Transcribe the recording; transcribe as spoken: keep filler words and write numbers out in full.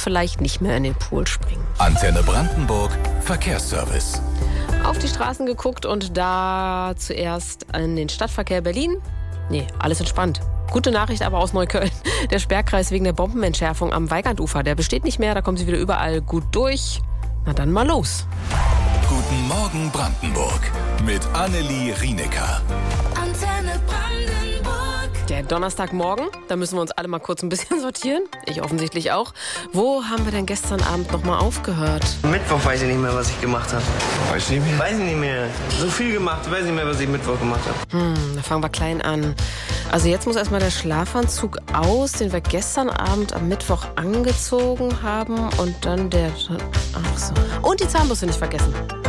vielleicht nicht mehr in den Pool springen. Antenne Brandenburg Verkehrsservice. Auf die Straßen geguckt und da zuerst in den Stadtverkehr Berlin. Nee, alles entspannt. Gute Nachricht aber aus Neukölln. Der Sperrkreis wegen der Bombenentschärfung am Weigandufer, der besteht nicht mehr. Da kommen Sie wieder überall gut durch. Na dann mal los. Guten Morgen Brandenburg mit Annelie Rienecker. Antenne Brandenburg. Der Donnerstagmorgen, da müssen wir uns alle mal kurz ein bisschen sortieren. Ich offensichtlich auch. Wo haben wir denn gestern Abend noch mal aufgehört? Mittwoch weiß ich nicht mehr, was ich gemacht habe. Weiß ich nicht mehr. Weiß ich nicht mehr. So viel gemacht, weiß nicht mehr, was ich Mittwoch gemacht habe. Hm, da fangen wir klein an. Also jetzt muss erstmal der Schlafanzug aus, den wir gestern Abend am Mittwoch angezogen haben. Und dann der... Ach so. Und die Zahnbürste nicht vergessen.